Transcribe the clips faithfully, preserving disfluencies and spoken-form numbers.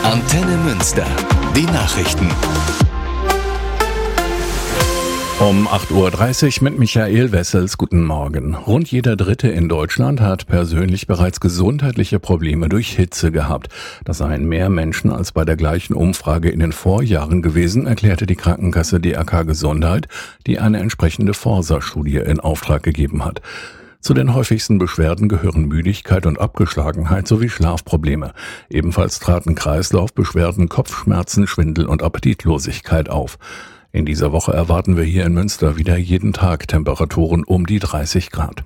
Antenne Münster. Die Nachrichten. Um acht Uhr dreißig mit Michael Wessels. Guten Morgen. Rund jeder Dritte in Deutschland hat persönlich bereits gesundheitliche Probleme durch Hitze gehabt. Das seien mehr Menschen als bei der gleichen Umfrage in den Vorjahren gewesen, erklärte die Krankenkasse D R K Gesundheit, die eine entsprechende Forsa-Studie in Auftrag gegeben hat. Zu den häufigsten Beschwerden gehören Müdigkeit und Abgeschlagenheit sowie Schlafprobleme. Ebenfalls traten Kreislaufbeschwerden, Kopfschmerzen, Schwindel und Appetitlosigkeit auf. In dieser Woche erwarten wir hier in Münster wieder jeden Tag Temperaturen um die dreißig Grad.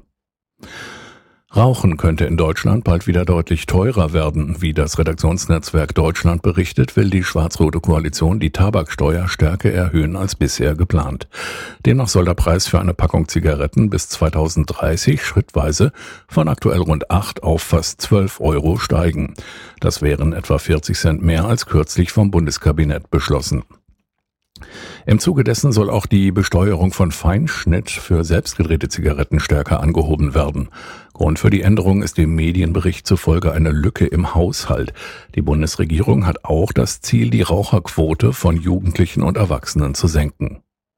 Rauchen könnte in Deutschland bald wieder deutlich teurer werden. Wie das Redaktionsnetzwerk Deutschland berichtet, will die schwarz-rote Koalition die Tabaksteuer stärker erhöhen als bisher geplant. Demnach soll der Preis für eine Packung Zigaretten bis zweitausenddreißig schrittweise von aktuell rund acht auf fast zwölf Euro steigen. Das wären etwa vierzig Cent mehr als kürzlich vom Bundeskabinett beschlossen. Im Zuge dessen soll auch die Besteuerung von Feinschnitt für selbstgedrehte Zigaretten stärker angehoben werden. Grund für die Änderung ist dem Medienbericht zufolge eine Lücke im Haushalt. Die Bundesregierung hat auch das Ziel, die Raucherquote von Jugendlichen und Erwachsenen zu senken.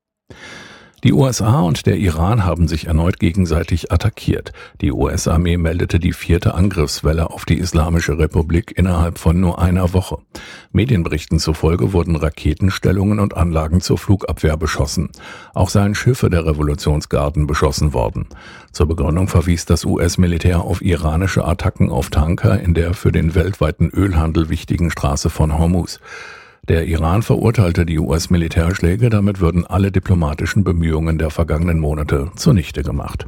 Die U S A und der Iran haben sich erneut gegenseitig attackiert. Die U S-Armee meldete die vierte Angriffswelle auf die Islamische Republik innerhalb von nur einer Woche. Medienberichten zufolge wurden Raketenstellungen und Anlagen zur Flugabwehr beschossen. Auch seien Schiffe der Revolutionsgarden beschossen worden. Zur Begründung verwies das U S-Militär auf iranische Attacken auf Tanker in der für den weltweiten Ölhandel wichtigen Straße von Hormuz. Der Iran verurteilte die U S-Militärschläge, damit würden alle diplomatischen Bemühungen der vergangenen Monate zunichte gemacht.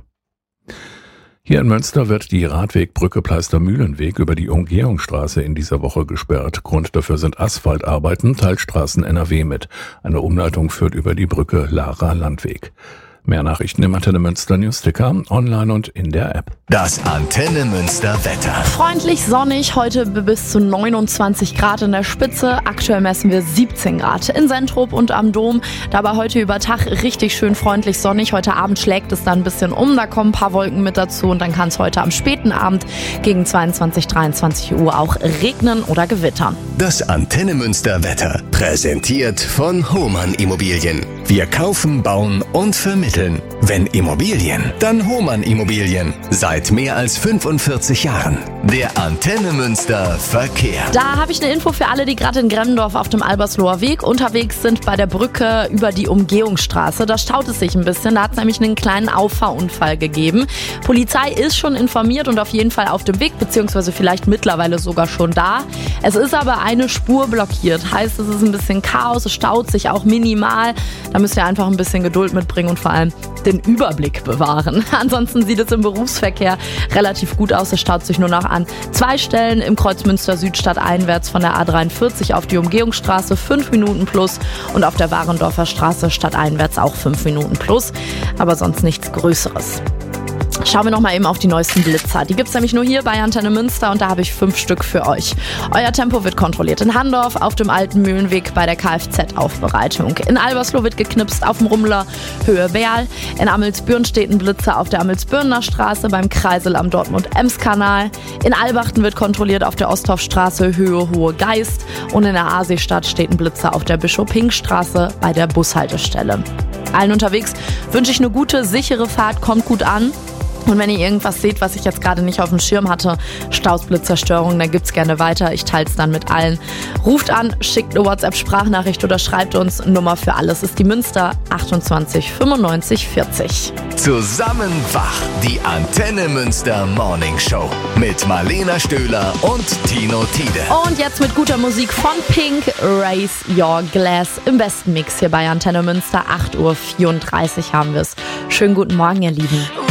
Hier in Münster wird die Radwegbrücke Pleistermühlenweg über die Umgehungsstraße in dieser Woche gesperrt. Grund dafür sind Asphaltarbeiten, teilt Straßen N R W mit. Eine Umleitung führt über die Brücke Lara-Landweg. Mehr Nachrichten im Antenne Münster Newsticker, online und in der App. Das Antenne Münster Wetter. Freundlich sonnig, heute bis zu neunundzwanzig Grad in der Spitze. Aktuell messen wir siebzehn Grad in Sentrup und am Dom. Dabei heute über Tag richtig schön freundlich sonnig. Heute Abend schlägt es dann ein bisschen um, da kommen ein paar Wolken mit dazu und dann kann es heute am späten Abend gegen zweiundzwanzig, dreiundzwanzig Uhr auch regnen oder gewittern. Das Antenne Münster Wetter, präsentiert von Hohmann Immobilien. Wir kaufen, bauen und vermitteln. Wenn Immobilien, dann Hohmann Immobilien. Seit mehr als fünfundvierzig Jahren. Der Antenne Münster Verkehr. Da habe ich eine Info für alle, die gerade in Gremmendorf auf dem Albersloher Weg unterwegs sind, bei der Brücke über die Umgehungsstraße. Da staut es sich ein bisschen, da hat es nämlich einen kleinen Auffahrunfall gegeben. Polizei ist schon informiert und auf jeden Fall auf dem Weg, beziehungsweise vielleicht mittlerweile sogar schon da. Es ist aber eine Spur blockiert, heißt es ist ein bisschen Chaos, es staut sich auch minimal. Da müsst ihr einfach ein bisschen Geduld mitbringen und vor allem den Überblick bewahren. Ansonsten sieht es im Berufsverkehr relativ gut aus. Es staut sich nur noch an zwei Stellen im Kreuz Münster Süd stadteinwärts von der A dreiundvierzig auf die Umgehungsstraße fünf Minuten plus und auf der Warendorfer Straße stadteinwärts auch fünf Minuten plus. Aber sonst nichts Größeres. Schauen wir noch mal eben auf die neuesten Blitzer. Die gibt's nämlich nur hier bei Antenne Münster und da habe ich fünf Stück für euch. Euer Tempo wird kontrolliert in Handorf, auf dem alten Mühlenweg bei der Kfz-Aufbereitung. In Albersloh wird geknipst auf dem Rummler Höhe Berl. In Amelsbürn steht ein Blitzer auf der Amelsbürner Straße beim Kreisel am Dortmund-Ems-Kanal. In Albachten wird kontrolliert auf der Osthofstraße Höhe Hohe Geist. Und in der Aasee-Stadt steht ein Blitzer auf der Bischof-Hing-Straße bei der Bushaltestelle. Allen unterwegs wünsche ich eine gute, sichere Fahrt, kommt gut an. Und wenn ihr irgendwas seht, was ich jetzt gerade nicht auf dem Schirm hatte, Staus, Blitzerstörungen, dann gibt's gerne weiter. Ich teile es dann mit allen. Ruft an, schickt eine WhatsApp-Sprachnachricht oder schreibt uns. Nummer für alles ist die Münster achtundzwanzig fünfundneunzig vierzig. Zusammen wach, die Antenne Münster Morning Show mit Marlena Stöhler und Tino Tiede. Und jetzt mit guter Musik von Pink, Raise Your Glass im besten Mix hier bei Antenne Münster. acht Uhr vierunddreißig haben wir es. Schönen guten Morgen, ihr Lieben.